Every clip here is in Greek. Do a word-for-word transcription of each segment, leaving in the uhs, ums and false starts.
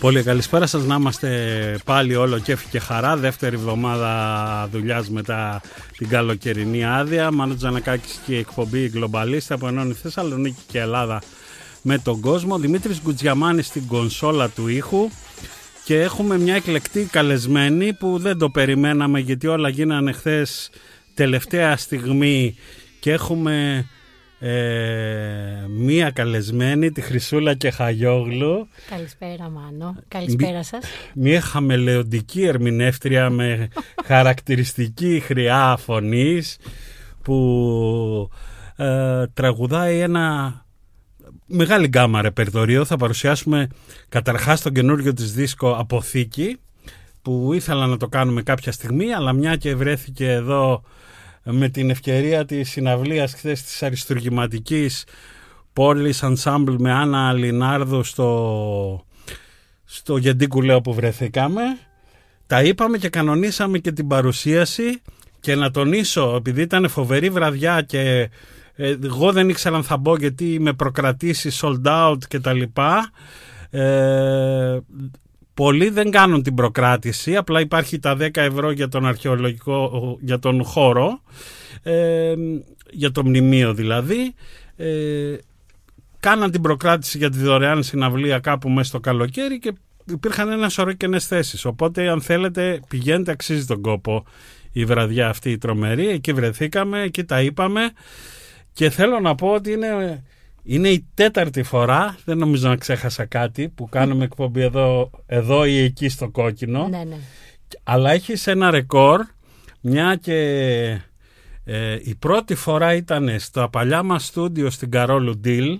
Πολύ καλησπέρα σας, να είμαστε πάλι όλο κέφι και χαρά. Δεύτερη εβδομάδα δουλειάς μετά την καλοκαιρινή άδεια. Μάνος Τζανακάκης και η εκπομπή Γκλομπαλίστα που ενώνει Θεσσαλονίκη και Ελλάδα με τον κόσμο. Δημήτρης Γκουτζιαμάνης στην κονσόλα του ήχου. Και έχουμε μια εκλεκτή καλεσμένη που δεν το περιμέναμε, γιατί όλα γίνανε χθες τελευταία στιγμή και έχουμε ε, μία καλεσμένη, τη Χρυσούλα Κεχαγιόγλου. Καλησπέρα Μάνο, καλησπέρα σας. Μία χαμελεοντική ερμηνεύτρια με χαρακτηριστική χρειά φωνής που ε, τραγουδάει ένα μεγάλη γκάμα ρεπερτορίο. Θα παρουσιάσουμε καταρχάς τον καινούριο της δίσκο Αποθήκη, που ήθελα να το κάνουμε κάποια στιγμή, αλλά μια και βρέθηκε εδώ με την ευκαιρία της συναυλίας χθες της αριστουργηματικής πόλης Ensemble με Άννα Λινάρδου στο, στο Γεντίκουλεο που βρεθήκαμε, τα είπαμε και κανονίσαμε και την παρουσίαση. Και να τονίσω, επειδή ήταν φοβερή βραδιά και εγώ δεν ήξερα αν θα μπω, γιατί με προκρατήσεις sold out και τα λοιπά, ε, πολλοί δεν κάνουν την προκράτηση, απλά υπάρχει τα δέκα ευρώ για τον αρχαιολογικό, για τον χώρο, ε, για το μνημείο δηλαδή. ε, κάναν την προκράτηση για τη δωρεάν συναυλία κάπου μέσα στο καλοκαίρι και υπήρχαν ένα σωρό κενές θέσεις, οπότε αν θέλετε πηγαίνετε, αξίζει τον κόπο η βραδιά αυτή η τρομερή. Εκεί βρεθήκαμε, εκεί τα είπαμε. Και θέλω να πω ότι είναι, είναι η τέταρτη φορά, δεν νομίζω να ξέχασα κάτι, που κάνουμε εκπομπή εδώ, εδώ ή εκεί στο Κόκκινο. Ναι, ναι. Αλλά έχεις ένα ρεκόρ, μια και ε, η πρώτη φορά ήταν στο παλιά μας στούντιο στην Καρόλου Ντίλ,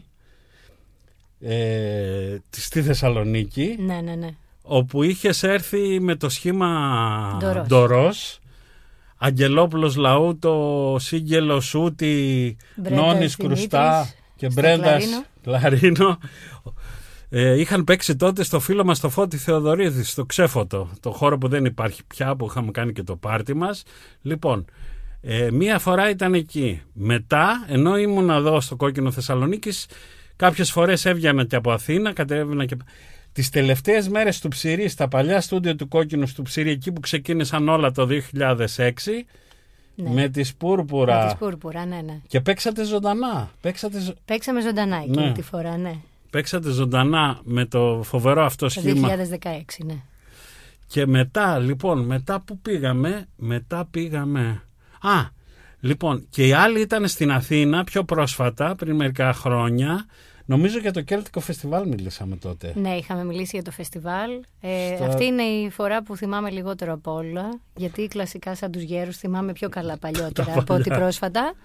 ε, στη Θεσσαλονίκη. Ναι, ναι, ναι. Όπου είχες έρθει με το σχήμα Ντορός. Ντορός. Αγγελόπουλος Λαού, το Σίγγελο Σούτη, Νόνης Κρουστά και Μπρέντας Κλαρίνο. Ε, είχαν παίξει τότε στο φίλο μας το Φώτη Θεοδωρίδη, στο Ξέφωτο, το χώρο που δεν υπάρχει πια, που είχαμε κάνει και το πάρτι μας. Λοιπόν, ε, μία φορά ήταν εκεί. Μετά, ενώ ήμουν εδώ στο Κόκκινο Θεσσαλονίκης, κάποιες φορές έβγαινα και από Αθήνα, κατέβαινα και... Τις τελευταίες μέρες του Ψηρή, στα παλιά στούντιο του Κόκκινου του Ψηρή, εκεί που ξεκίνησαν όλα το δύο χιλιάδες έξι, ναι. με τις Πούρπουρα. Με τις Πούρπουρα, ναι, ναι. Και παίξατε ζωντανά. Παίξατε... Παίξαμε ζωντανά εκείνη ναι. τη φορά, ναι. Παίξατε ζωντανά με το φοβερό αυτό σχήμα. Το δύο χιλιάδες δεκαέξι, ναι. Και μετά, λοιπόν, μετά που πήγαμε, μετά πήγαμε... Α, λοιπόν, και οι άλλοι ήταν στην Αθήνα πιο πρόσφατα, πριν μερικά χρόνια. Νομίζω για το Κέλτικο Φεστιβάλ μιλήσαμε τότε. Ναι, είχαμε μιλήσει για το φεστιβάλ. Ε, Στα... Αυτή είναι η φορά που θυμάμαι λιγότερο από όλα, γιατί κλασικά σαν τους γέρους θυμάμαι πιο καλά παλιότερα από ό,τι πρόσφατα.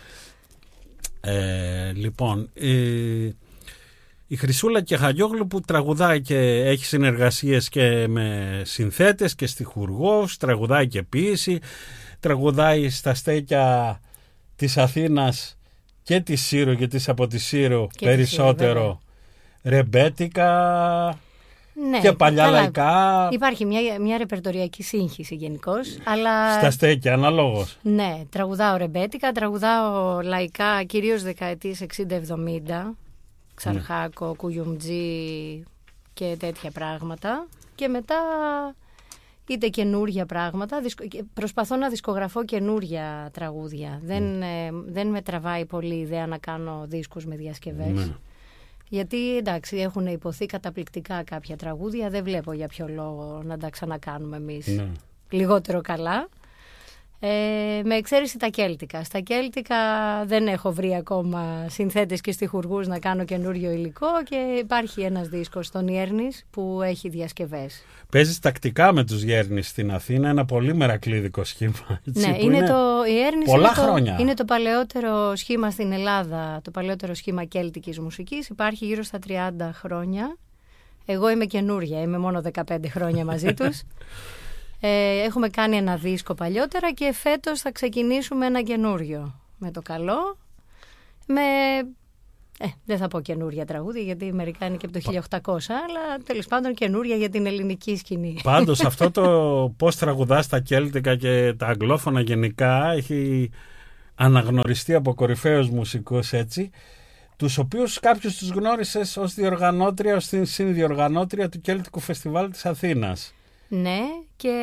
Ε, λοιπόν, ε, η Χρυσούλα Κεχαγιόγλου που τραγουδάει και έχει συνεργασίες και με συνθέτες και στιχουργούς, τραγουδάει και ποίηση, τραγουδάει στα στέκια της Αθήνας και τη Σύρου και της από τη Σύρου και περισσότερο Σύρου, ρεμπέτικα, ναι, και παλιά καλά, λαϊκά. Υπάρχει μια, μια ρεπερτοριακή σύγχυση γενικώς, αλλά... Στα στέκια αναλόγως. Ναι, τραγουδάω ρεμπέτικα, τραγουδάω λαϊκά, κυρίως δεκαετίες εξήντα εβδομήντα, Ξαρχάκο, ναι. Κουγιουμτζή και τέτοια πράγματα. Και μετά... είτε καινούρια πράγματα, προσπαθώ να δισκογραφώ καινούρια τραγούδια. Mm. Δεν, ε, δεν με τραβάει πολύ η ιδέα να κάνω δίσκους με διασκευές. Mm. Γιατί εντάξει, έχουν υποθεί καταπληκτικά κάποια τραγούδια, δεν βλέπω για ποιο λόγο να τα ξανακάνουμε εμείς mm. λιγότερο καλά. Ε, με εξαίρεση τα κέλτικα. Στα κέλτικα δεν έχω βρει ακόμα συνθέτες και στιχουργούς να κάνω καινούριο υλικό και υπάρχει ένας δίσκος στον Ιέρνης που έχει διασκευές. Παίζεις τακτικά με τους Ιέρνης στην Αθήνα, ένα πολύ μερακλείδικο σχήμα. Έτσι, ναι, είναι, είναι το Ιέρνης πολλά είναι χρόνια. Το, είναι το παλαιότερο σχήμα στην Ελλάδα, το παλαιότερο σχήμα κέλτικης μουσικής. Υπάρχει γύρω στα τριάντα χρόνια. Εγώ είμαι καινούρια, είμαι μόνο δεκαπέντε χρόνια μαζί τους. Ε, έχουμε κάνει ένα δίσκο παλιότερα και φέτος θα ξεκινήσουμε ένα καινούριο με το καλό. Με, ε, δεν θα πω καινούρια τραγούδια γιατί μερικά είναι και από το χίλια οκτακόσια, αλλά τέλος πάντων καινούρια για την ελληνική σκηνή. Πάντως αυτό το πώς τραγουδάς τα κέλτικα και τα αγγλόφωνα γενικά έχει αναγνωριστεί από κορυφαίους μουσικούς έτσι. τους οποίους κάποιους τους γνώρισες ως διοργανώτρια, ως συνδιοργανώτρια του Κέλτικου Φεστιβάλ της Αθήνας. Ναι, και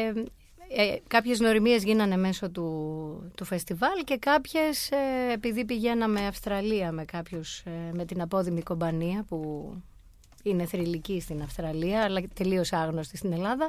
ε, κάποιες γνωριμίες γίνανε μέσω του, του φεστιβάλ και κάποιες ε, επειδή πηγαίναμε Αυστραλία με κάποιους, ε, με την Απόδημη Κομπανία που είναι θρυλική στην Αυστραλία αλλά τελείως άγνωστη στην Ελλάδα.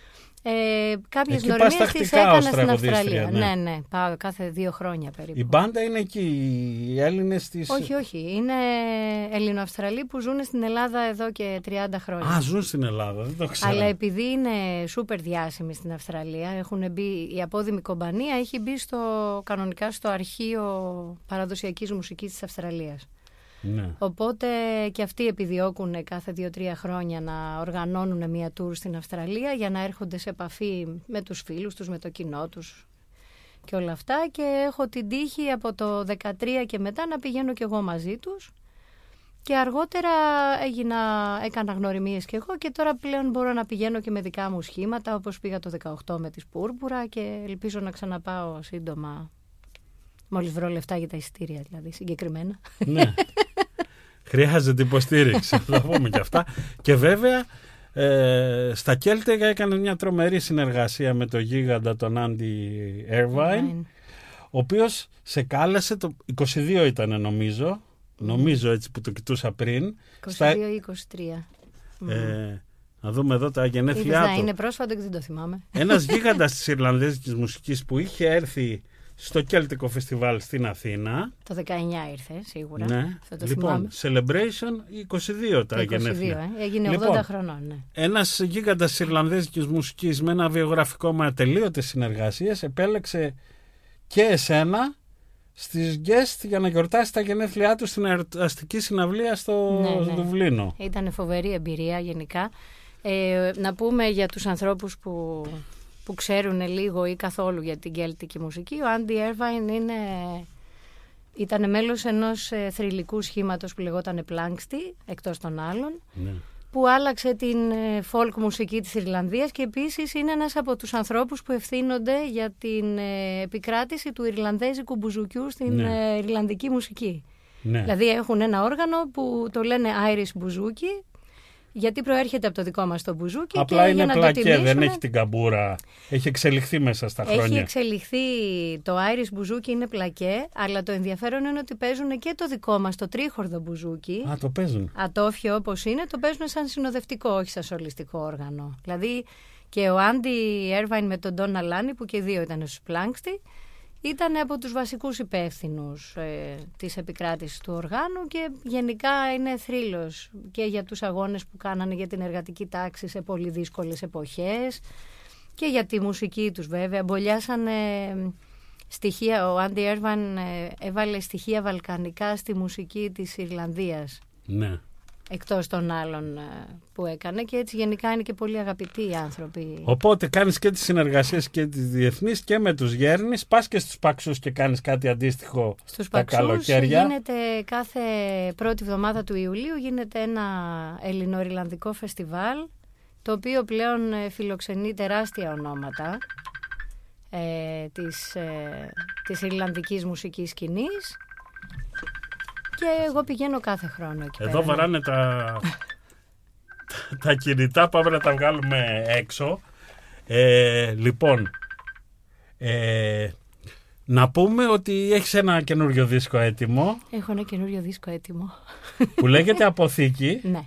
Ε, κάποιες γνωριμίες τις έκανα στην Αυστραλία. Ναι, ναι, ναι, πάω κάθε δύο χρόνια περίπου. Η μπάντα είναι εκεί, οι Έλληνες της... Όχι, όχι. Είναι Ελληνοαυστραλοί που ζουν στην Ελλάδα εδώ και τριάντα χρόνια. Α, ζουν στην Ελλάδα, δεν το ξέρω. Αλλά επειδή είναι σούπερ διάσημοι στην Αυστραλία, έχουν μπει, η Απόδημη Κομπανία έχει μπει στο, κανονικά στο αρχείο παραδοσιακής μουσικής της Αυστραλίας. Ναι. Οπότε και αυτοί επιδιώκουν κάθε δύο-τρία χρόνια να οργανώνουν μια tour στην Αυστραλία για να έρχονται σε επαφή με τους φίλους τους, με το κοινό τους και όλα αυτά. Και έχω την τύχη από το δεκατρία και μετά να πηγαίνω κι εγώ μαζί τους. Και αργότερα έγινα, έκανα γνωριμίες κι εγώ και τώρα πλέον μπορώ να πηγαίνω και με δικά μου σχήματα, όπως πήγα το δεκαοκτώ με τις Πούρπουρα και ελπίζω να ξαναπάω σύντομα. Μόλις βρω λεφτά για τα εισιτήρια, δηλαδή, συγκεκριμένα. Ναι. Χρειάζεται υποστήριξη, θα πούμε και αυτά. Και βέβαια, ε, στα Κέλτικα έκανε μια τρομερή συνεργασία με το γίγαντα τον Άντι Έρβαϊν, ο οποίος σε κάλεσε, το είκοσι δύο ήταν νομίζω, mm. νομίζω έτσι που το κοιτούσα πριν. είκοσι δύο ή είκοσι τρία. Ε, mm. Να δούμε εδώ τα γενέθλιά του. Να είναι πρόσφατο και δεν το θυμάμαι. Ένας γίγαντας της Ιρλανδέζικης μουσικής που είχε έρθει στο Κέλτικο Φεστιβάλ στην Αθήνα. Το δεκαεννιά ήρθε, σίγουρα. Ναι. Θα το λοιπόν, θυμάμαι. Celebration είκοσι δύο τα είκοσι δύο, γενέθλια. Ε. Έγινε λοιπόν, ογδόντα χρονών, ναι. Ένας γίγαντας της Ιρλανδέζικης μουσικής με ένα βιογραφικό με ατελείωτες συνεργασίες επέλεξε και εσένα στις guest για να γιορτάσει τα γενέθλιά του στην εορταστική συναυλία στο ναι, ναι. Δουβλίνο. Ήταν φοβερή εμπειρία γενικά. Ε, να πούμε για τους ανθρώπους που... που ξέρουν λίγο ή καθόλου για την κέλτικη μουσική, ο Άντι Έρβαϊν είναι... ήταν μέλος ενός ε, θρυλικού σχήματος που λεγόταν Πλάνξτι, εκτός των άλλων, ναι. που άλλαξε την ε, folk μουσική της Ιρλανδίας και επίσης είναι ένας από τους ανθρώπους που ευθύνονται για την ε, επικράτηση του Ιρλανδέζικου μπουζουκιού στην ναι. ε, Ιρλανδική μουσική. Ναι. Δηλαδή έχουν ένα όργανο που το λένε Irish μπουζούκι, γιατί προέρχεται από το δικό μας το μπουζούκι. Απλά και είναι για να πλακέ, το τιμήσουμε, δεν έχει την καμπούρα. Έχει εξελιχθεί μέσα στα χρόνια. Έχει εξελιχθεί, το Irish μπουζούκι είναι πλακέ, αλλά το ενδιαφέρον είναι ότι παίζουν και το δικό μας το τρίχορδο μπουζούκι. Α, το παίζουν. Ατόφιο όπως είναι, το παίζουν σαν συνοδευτικό, όχι σαν σολιστικό όργανο. Δηλαδή και ο Άντι Έρβαϊν με τον Ντόνα Λάνι, που και οι δύο ήταν στους Πλάνξτι, ήταν από τους βασικούς υπεύθυνους ε, της επικράτησης του οργάνου και γενικά είναι θρύλος και για τους αγώνες που κάνανε για την εργατική τάξη σε πολύ δύσκολες εποχές και για τη μουσική τους βέβαια. Μπολιάσανε στοιχεία, ο Άντι Έρβαν ε, έβαλε στοιχεία βαλκανικά στη μουσική της Ιρλανδίας. Ναι. Εκτός των άλλων που έκανε και έτσι γενικά είναι και πολύ αγαπητοί οι άνθρωποι. Οπότε κάνεις και τις συνεργασίες και τις διεθνείς και με τους γέρνεις, πας και στους Παξούς και κάνεις κάτι αντίστοιχο στους τα Παξούς καλοκαίρια. Γίνεται κάθε πρώτη εβδομάδα του Ιουλίου γίνεται ένα ελληνοϊρλανδικό φεστιβάλ, το οποίο πλέον φιλοξενεί τεράστια ονόματα ε, της, ε, της Ιρλανδικής μουσικής σκηνής. Και εγώ πηγαίνω κάθε χρόνο εκεί Εδώ πέρα. βαράνε τα, τα κινητά, πάμε να τα βγάλουμε έξω. Ε, λοιπόν, ε, να πούμε ότι έχεις ένα καινούριο δίσκο έτοιμο. Έχω ένα καινούριο δίσκο έτοιμο. Που λέγεται Αποθήκη. Ναι.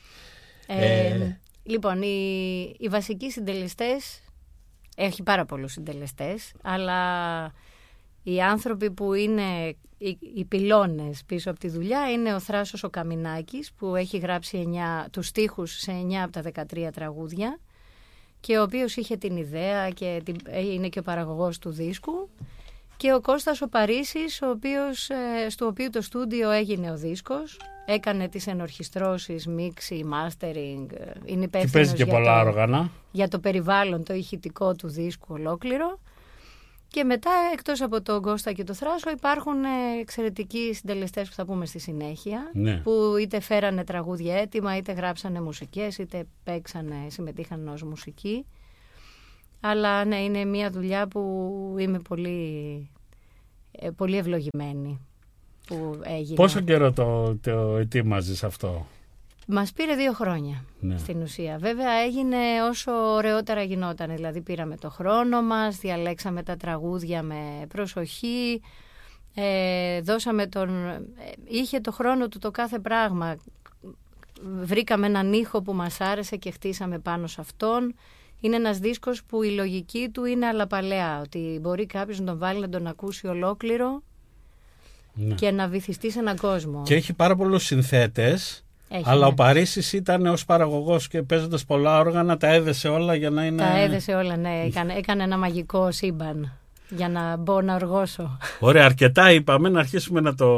Ε, ε, λοιπόν, οι, οι βασικοί συντελεστές, έχει πάρα πολλούς συντελεστές, αλλά οι άνθρωποι που είναι οι, οι πυλώνες πίσω από τη δουλειά είναι ο Θράσος ο Καμινάκης, που έχει γράψει εννιά, τους στίχους σε εννιά από τα δεκατρία τραγούδια και ο οποίος είχε την ιδέα και την, είναι και ο παραγωγός του δίσκου, και ο Κώστας ο Παρίσης, ο οποίος, στο οποίο το στούντιο έγινε ο δίσκος, έκανε τις ενορχιστρώσεις, μίξη, mastering, είναι υπεύθυνος και για, πολλά το, όργανα. για το περιβάλλον, το ηχητικό του δίσκου ολόκληρο. Και μετά, εκτός από τον Κώστα και το Θράσο, υπάρχουν εξαιρετικοί συντελεστές που θα πούμε στη συνέχεια, ναι. που είτε φέρανε τραγούδια έτοιμα, είτε γράψανε μουσικές, είτε παίξανε, συμμετείχαν ως μουσικοί. Αλλά ναι, είναι μια δουλειά που είμαι πολύ, πολύ ευλογημένη. που έγινε. Πόσο καιρό το, το ετοίμαζες αυτό? Μας πήρε δύο χρόνια, ναι. στην ουσία. Βέβαια έγινε όσο ωραιότερα γινόταν. Δηλαδή πήραμε το χρόνο μας, διαλέξαμε τα τραγούδια με προσοχή, ε, δώσαμε τον... είχε το χρόνο του το κάθε πράγμα. Βρήκαμε έναν ήχο που μας άρεσε και χτίσαμε πάνω σε αυτόν. Είναι ένας δίσκος που η λογική του είναι αλλαπαλαία, ότι μπορεί κάποιος να τον βάλει να τον ακούσει ολόκληρο, ναι. και να βυθιστεί σε έναν κόσμο. Και έχει πάρα πολλούς συνθέτες. Έχει, αλλά ναι. ο Παρίσις ήταν ως παραγωγός και παίζοντας πολλά όργανα, τα έδεσε όλα για να είναι... Τα έδεσε όλα, ναι. Έκανε, έκανε ένα μαγικό σύμπαν για να μπω να οργώσω. Ωραία, αρκετά είπαμε, να αρχίσουμε να το,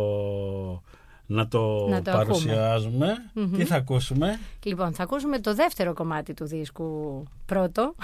να το, να το παρουσιάζουμε. Mm-hmm. Τι θα ακούσουμε? Λοιπόν, θα ακούσουμε το δεύτερο κομμάτι του δίσκου πρώτο.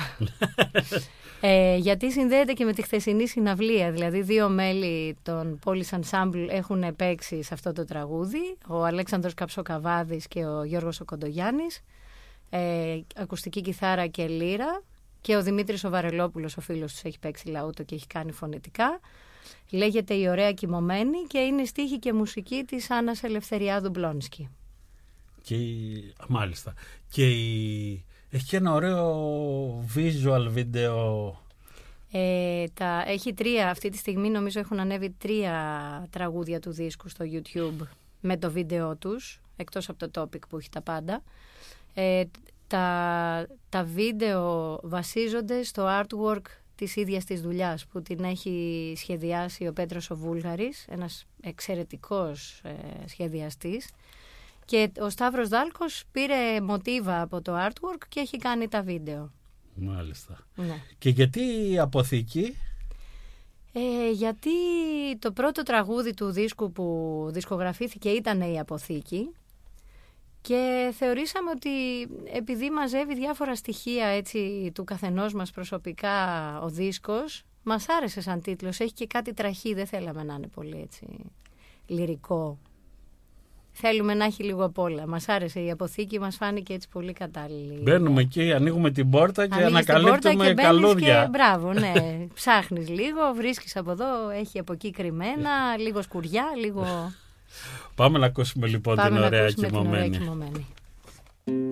ε, γιατί συνδέεται και με τη χθεσινή συναυλία. Δηλαδή δύο μέλη των Police Ensemble έχουν παίξει σε αυτό το τραγούδι. Ο Αλέξανδρος Καψοκαβάδης και ο Γιώργος ο Κοντογιάννης. Ε, ακουστική κιθάρα και λύρα. Και ο Δημήτρης ο Βαρελόπουλος, ο φίλος τους, έχει παίξει λαούτο και έχει κάνει φωνητικά. Λέγεται «Η ωραία κοιμωμένη» και είναι στίχη και μουσική της Άννας Ελευθεριάδου Μπλόνσκι. Και η... Μάλιστα. Και η... έχει και ένα ωραίο visual βίντεο. Ε, τα... Έχει τρία, αυτή τη στιγμή νομίζω έχουν ανέβει τρία τραγούδια του δίσκου στο YouTube με το βίντεο τους, εκτός από το topic που έχει τα πάντα. Ε, τα... τα βίντεο βασίζονται στο artwork της ίδιας της δουλειάς που την έχει σχεδιάσει ο Πέτρος ο Βούλγαρης, ένας εξαιρετικός ε, σχεδιαστής, και ο Σταύρος Δάλκος πήρε μοτίβα από το artwork και έχει κάνει τα βίντεο. Μάλιστα. Ναι. Και γιατί η αποθήκη? Ε, γιατί το πρώτο τραγούδι του δίσκου που δισκογραφήθηκε ήταν η αποθήκη. Και θεωρήσαμε ότι επειδή μαζεύει διάφορα στοιχεία έτσι, του καθενός μας προσωπικά ο δίσκος, μας άρεσε σαν τίτλος. Έχει και κάτι τραχή, δεν θέλαμε να είναι πολύ έτσι, λυρικό. Θέλουμε να έχει λίγο απ' όλα. Μας άρεσε η αποθήκη, μας φάνηκε έτσι πολύ κατάλληλη. Μπαίνουμε εκεί, ανοίγουμε την πόρτα και ανοίγεις ανακαλύπτουμε και καλούδια. Και, μπράβο, ναι. Ψάχνεις λίγο, βρίσκεις από εδώ, έχει από εκεί κρυμμένα, λίγο σκουριά, λίγο... Πάμε να ακούσουμε λοιπόν Πάμε την ωραία κοιμωμένη.